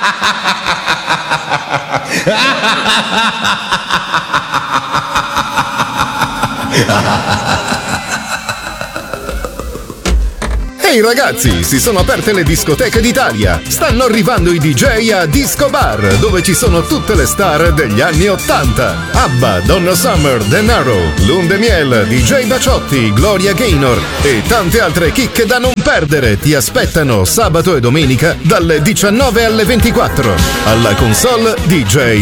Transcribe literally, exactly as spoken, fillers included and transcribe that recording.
Ehi ragazzi, si sono aperte le discoteche d'Italia. Stanno arrivando i D J a Disco Bar, dove ci sono tutte le star degli anni ottanta. ABBA, Donna Summer, De Niro, Lunde Miel, D J Baciotti, Gloria Gaynor e tante altre chicche da non perdere ti aspettano sabato e domenica dalle diciannove alle ventiquattro. Alla console D J